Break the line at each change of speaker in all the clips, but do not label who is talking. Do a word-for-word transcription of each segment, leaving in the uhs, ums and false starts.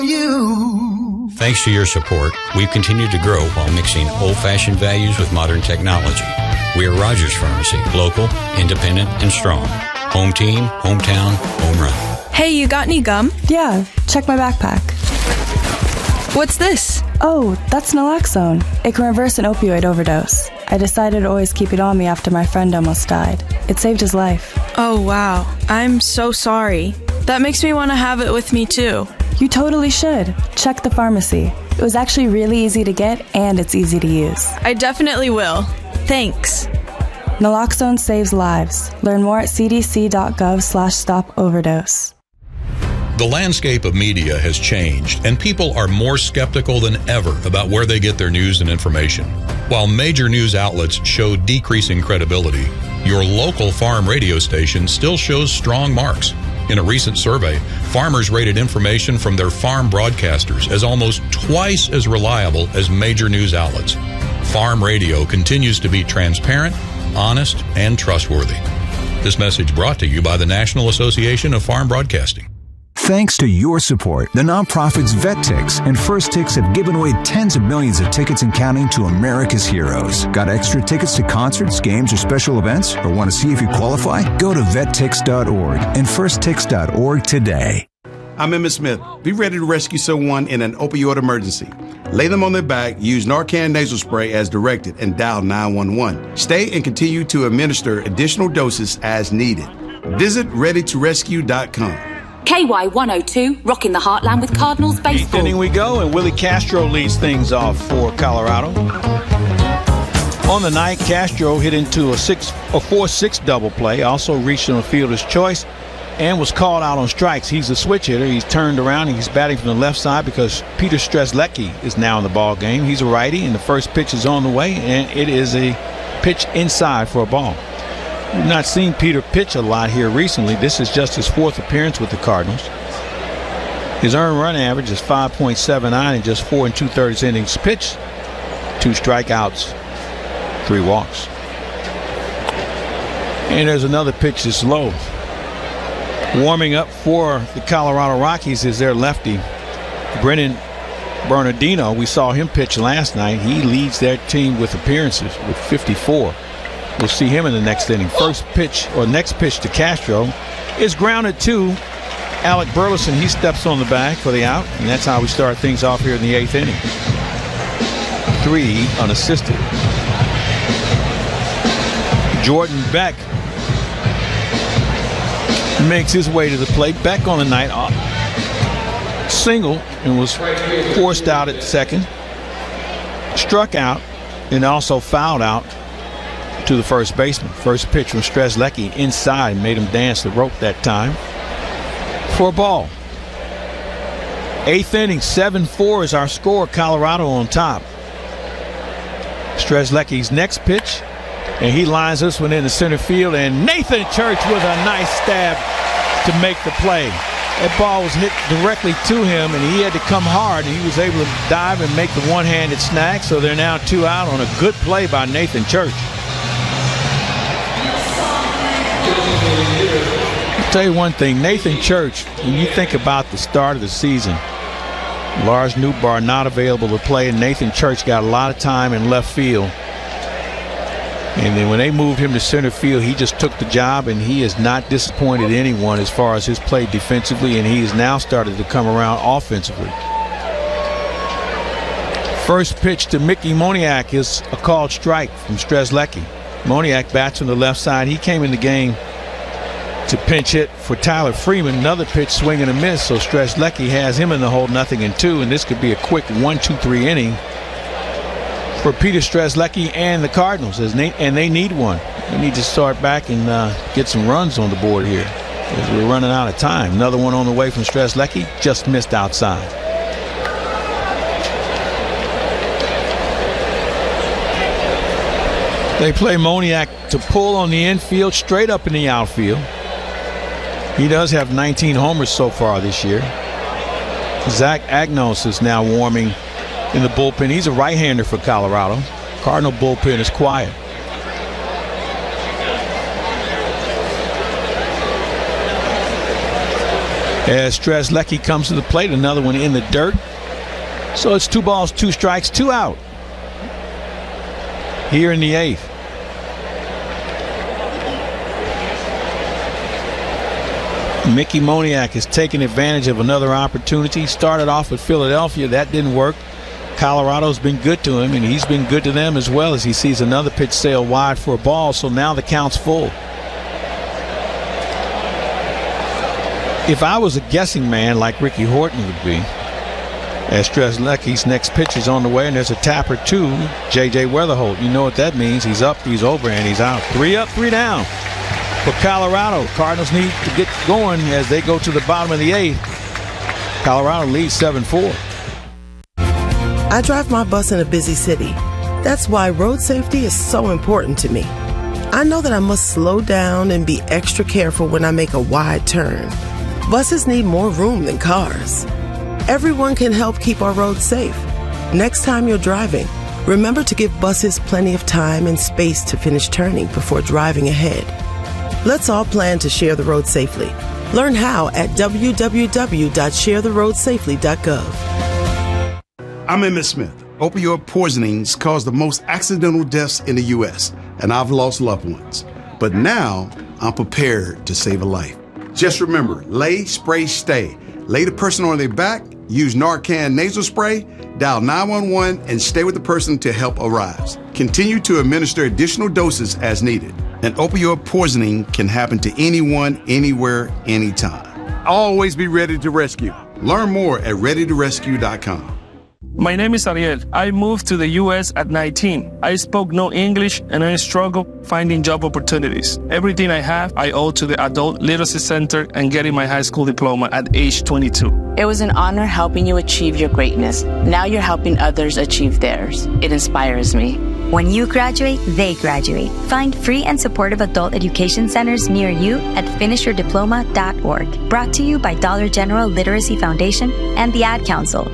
You.
Thanks to your support, we've continued to grow while mixing old-fashioned values with modern technology. We are Rogers Pharmacy, local, independent, and strong. Home team, hometown, home run.
Hey, you got any gum?
Yeah, check my backpack.
What's this?
Oh, that's naloxone. It can reverse an opioid overdose. I decided to always keep it on me after my friend almost died. It saved his life.
Oh, wow. I'm so sorry. That makes me want to have it with me, too.
You totally should. Check the pharmacy. It was actually really easy to get, and it's easy to use.
I definitely will. Thanks.
Naloxone saves lives. Learn more at cdc.gov slash stop overdose.
The landscape of media has changed, and people are more skeptical than ever about where they get their news and information. While major news outlets show decreasing credibility, your local farm radio station still shows strong marks. In a recent survey, farmers rated information from their farm broadcasters as almost twice as reliable as major news outlets. Farm radio continues to be transparent, honest, and trustworthy. This message brought to you by the National Association of Farm Broadcasting.
Thanks to your support, the nonprofits VetTix and First Tix have given away tens of millions of tickets and counting to America's heroes. Got extra tickets to concerts, games, or special events? Or want to see if you qualify? Go to vet tix dot org and first tix dot org today.
I'm Emmett Smith. Be ready to rescue someone in an opioid emergency. Lay them on their back, use Narcan nasal spray as directed, and dial nine one one. Stay and continue to administer additional doses as needed. Visit ready to rescue dot com.
K Y one oh two, rocking the heartland with Cardinals baseball.
Eighth inning we go, and Willie Castro leads things off for Colorado. On the night, Castro hit into a six, a four six double play, also reached on a fielder's choice, and was called out on strikes. He's a switch hitter. He's turned around, and he's batting from the left side because Peter Strzelecki is now in the ball game. He's a righty, and the first pitch is on the way, and it is a pitch inside for a ball. We've not seen Peter pitch a lot here recently. This is just his fourth appearance with the Cardinals. His earned run average is five point seven nine in just four and two-thirds innings pitched. Two strikeouts, three walks. And there's another pitch that's low. Warming up for the Colorado Rockies is their lefty, Brennan Bernardino. We saw him pitch last night. He leads their team with appearances with fifty-four. We'll see him in the next inning. First pitch, or next pitch to Castro, is grounded to Alec Burleson. He steps on the bag for the out, and that's how we start things off here in the eighth inning. Three unassisted. Jordan Beck makes his way to the plate. Beck on the night off. Single and was forced out at second. Struck out and also fouled out to the first baseman. First pitch from Strzelecki inside, made him dance the rope that time for a ball. Eighth inning, seven four is our score. Colorado on top. Strzelecki's next pitch, and he lines this one into center field, and Nathan Church with a nice stab to make the play. That ball was hit directly to him, and he had to come hard, and he was able to dive and make the one-handed snag, so they're now two out on a good play by Nathan Church. I'll tell you one thing, Nathan Church, when you think about the start of the season, Lars Nootbaar not available to play, and Nathan Church got a lot of time in left field. And then when they moved him to center field, he just took the job, and he has not disappointed anyone as far as his play defensively, and he has now started to come around offensively. First pitch to Mickey Moniak is a called strike from Strzelecki. Moniak bats on the left side. He came in the game to pinch hit for Tyler Freeman. Another pitch, swing and a miss. So Strzelecki has him in the hole, nothing in two, and this could be a quick one two three inning for Peter Strzelecki and the Cardinals, as they, and they need one. They need to start back and uh, get some runs on the board here, as we're running out of time. Another one on the way from Strzelecki, just missed outside. They play Moniak to pull on the infield, straight up in the outfield. He does have nineteen homers so far this year. Zach Agnos is now warming in the bullpen. He's a right-hander for Colorado. Cardinal bullpen is quiet. As Strzelecki comes to the plate, another one in the dirt. So it's two balls, two strikes, two out here in the eighth. Mickey Moniak has taken advantage of another opportunity. Started off with Philadelphia. That didn't work. Colorado's been good to him, and he's been good to them as well, as he sees another pitch sail wide for a ball. So now the count's full. If I was a guessing man like Ricky Horton would be, as Strzelecki's next pitch is on the way, and there's a tapper to J J Weatherholt. You know what that means. He's up, he's over, and he's out. Three up, three down for Colorado. Cardinals need to get going as they go to the bottom of the eighth. Colorado leads seven four.
I drive my bus in a busy city. That's why road safety is so important to me. I know that I must slow down and be extra careful when I make a wide turn. Buses need more room than cars. Everyone can help keep our roads safe. Next time you're driving, remember to give buses plenty of time and space to finish turning before driving ahead. Let's all plan to share the road safely. Learn how at w w w dot share the road safely dot gov.
I'm Emmett Smith. Opioid poisonings cause the most accidental deaths in the U S, and I've lost loved ones. But now, I'm prepared to save a life. Just remember, lay, spray, stay. Lay the person on their back, use Narcan nasal spray, dial nine one one, and stay with the person till help arrives. Continue to administer additional doses as needed. An opioid poisoning can happen to anyone, anywhere, anytime. Always be ready to rescue. Learn more at ready to rescue dot com.
My name is Ariel. I moved to the U S at nineteen. I spoke no English and I struggled finding job opportunities. Everything I have, I owe to the Adult Literacy Center and getting my high school diploma at age twenty-two.
It was an honor helping you achieve your greatness. Now you're helping others achieve theirs. It inspires me.
When you graduate, they graduate. Find free and supportive adult education centers near you at finish your diploma dot org. Brought to you by Dollar General Literacy Foundation and the Ad Council.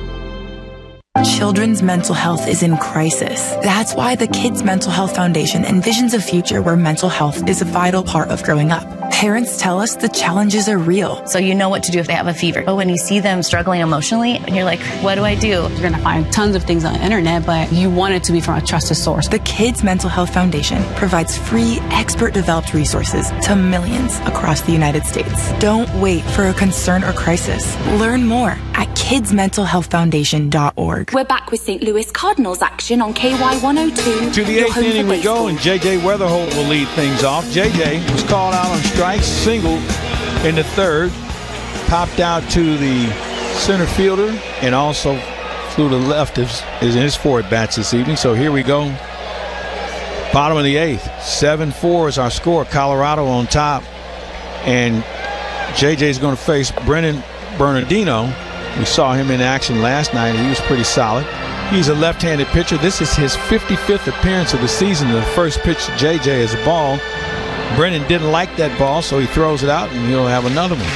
Children's mental health is in crisis. That's why the Kids Mental Health Foundation envisions a future where mental health is a vital part of growing up. Parents tell us the challenges are real.
So you know what to do if they have a fever. But when you see them struggling emotionally, you're like, what do I do?
You're going to find tons of things on the internet, but you want it to be from a trusted source.
The Kids Mental Health Foundation provides free, expert-developed resources to millions across the United States. Don't wait for a concern or crisis. Learn more at kids mental health foundation dot org.
We're back with Saint Louis Cardinals action on K Y one oh two.
To the eighth inning we go, and J J Weatherholt will lead things off. J J was called out on strikes, singled in the third, popped out to the center fielder, and also flew to the left is, is in his four at-bats this evening. So here we go. Bottom of the eighth. seven four is our score. Colorado on top. And J J's going to face Brennan Bernardino. We saw him in action last night. He was pretty solid. He's a left-handed pitcher. This is his fifty-fifth appearance of the season. The first pitch to J J is a ball. Brennan didn't like that ball, so he throws it out, and he'll have another one.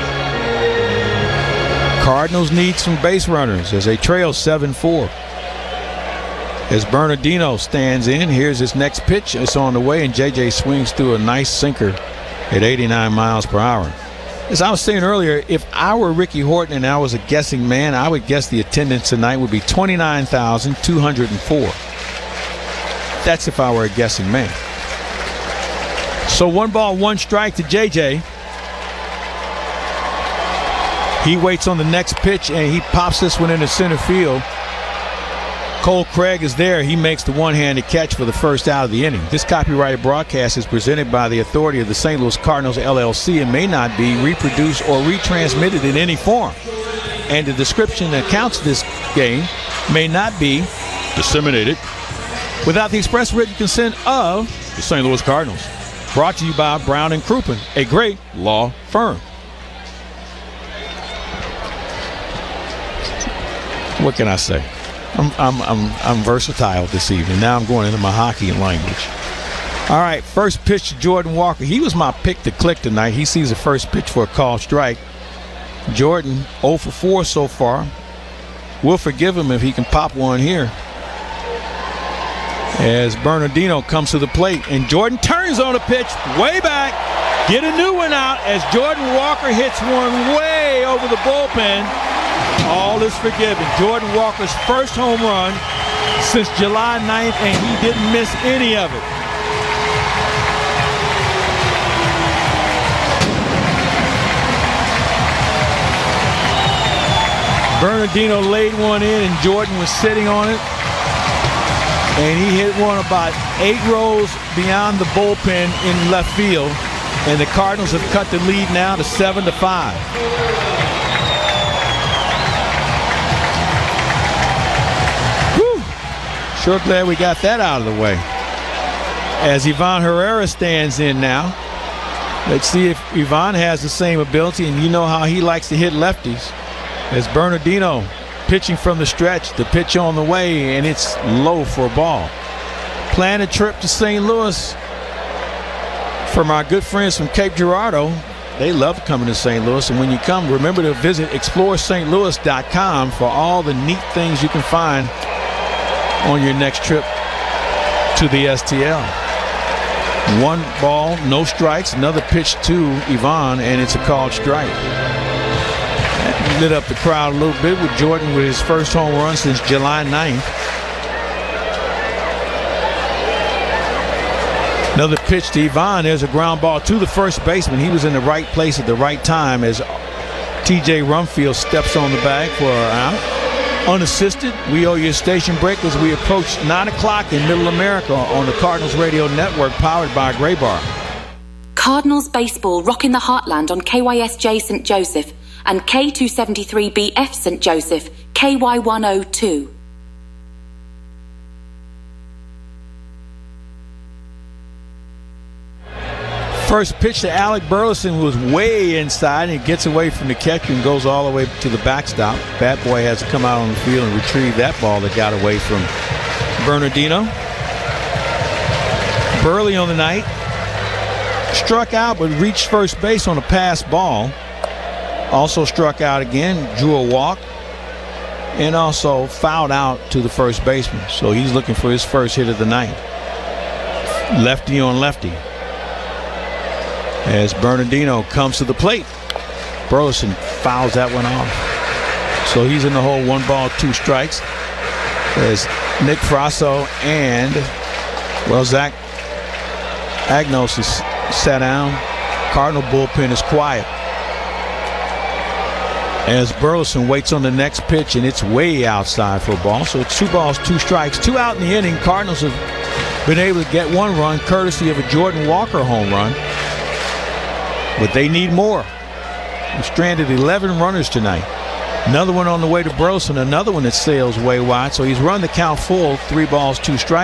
Cardinals need some base runners as they trail seven four. As Bernardino stands in, here's his next pitch. It's on the way, and J J swings through a nice sinker at eighty-nine miles per hour. As I was saying earlier, if I were Ricky Horton and I was a guessing man, I would guess the attendance tonight would be twenty-nine thousand two hundred four. That's if I were a guessing man. So one ball, one strike to J J. He waits on the next pitch, and he pops this one into center field. Cole Craig is there. He makes the one-handed catch for the first out of the inning. This copyrighted broadcast is presented by the authority of the Saint Louis Cardinals, L L C, and may not be reproduced or retransmitted in any form. And the description that accounts this game may not be disseminated without the express written consent of the Saint Louis Cardinals. Brought to you by Brown and Crouppen, a great law firm. What can I say? I'm, I'm, I'm, I'm versatile this evening. Now I'm going into my hockey language. All right, first pitch to Jordan Walker. He was my pick to click tonight. He sees the first pitch for a called strike. Jordan oh for four so far. We'll forgive him if he can pop one here. As Bernardino comes to the plate, and Jordan turns on a pitch way back. get a new one out as Jordan Walker hits one way over the bullpen. All is forgiven. Jordan Walker's first home run since July ninth, and he didn't miss any of it. Bernardino laid one in, and Jordan was sitting on it. And he hit one about eight rows beyond the bullpen in left field. And the Cardinals have cut the lead now to seven to five. Whew. Sure glad we got that out of the way. As Ivan Herrera stands in now. Let's see if Ivan has the same ability, and you know how he likes to hit lefties. As Bernardino pitching from the stretch, the pitch on the way, and it's low for a ball. Plan a trip to Saint Louis from our good friends from Cape Girardeau. They love coming to Saint Louis, and when you come, remember to visit explore saint louis dot com for all the neat things you can find on your next trip to the S T L. One ball, no strikes, another pitch to Ivan, and it's a called strike. That lit up the crowd a little bit with Jordan with his first home run since July ninth. Another pitch to Ivan. There's a ground ball to the first baseman. He was in the right place at the right time as T J Rumfield steps on the bag for an out. Unassisted, we owe you a station break as we approach nine o'clock in Middle America on the Cardinals Radio Network, powered by Gray Bar.
Cardinals baseball rocking the heartland on K Y S J Saint Joseph and K two seventy-three B F Saint Joseph, K Y one oh two.
First pitch to Alec Burleson was way inside, and he gets away from the catcher and goes all the way to the backstop. Bat Boy has to come out on the field and retrieve that ball that got away from Bernardino. Burley on the night struck out but reached first base on a pass ball. Also struck out again, drew a walk, and also fouled out to the first baseman. So he's looking for his first hit of the night. Lefty on lefty. As Bernardino comes to the plate, Burleson fouls that one off. So he's in the hole, one ball, two strikes. As Nick Frasso and, well, Zach Agnos is sat down. Cardinal bullpen is quiet. As Burleson waits on the next pitch, and it's way outside for a ball. So it's two balls, two strikes, two out in the inning. Cardinals have been able to get one run courtesy of a Jordan Walker home run. But they need more. We've stranded eleven runners tonight. Another one on the way to Burleson, another one that sails way wide. So he's run the count full, three balls, two strikes.